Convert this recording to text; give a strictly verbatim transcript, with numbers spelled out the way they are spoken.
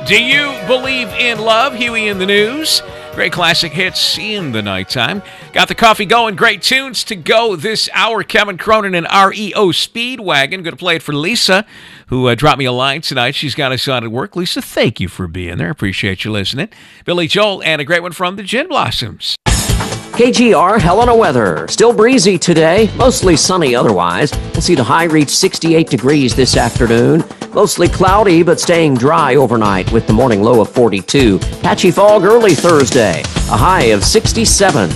Do You Believe in Love? Huey in the News. Great classic hits in the nighttime. Got the coffee going. Great tunes to go this hour. Kevin Cronin and R E O Speedwagon. Going to play it for Lisa, who uh, dropped me a line tonight. She's got us on at work. Lisa, thank you for being there. Appreciate you listening. Billy Joel, and a great one from the Gin Blossoms. K G R Helena weather. Still breezy today, mostly sunny otherwise. We'll see the high reach sixty-eight degrees this afternoon. Mostly cloudy, but staying dry overnight with the morning low of forty-two. Patchy fog early Thursday, a high of sixty-seven.